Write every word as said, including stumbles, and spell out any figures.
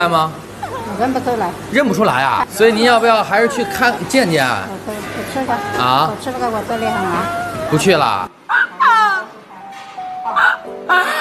来吗？ 认不出来。 认不出来啊？所以您要不要还是去看见见？ 我不不去了。 啊？ 我去了，我这里很忙。 不去了。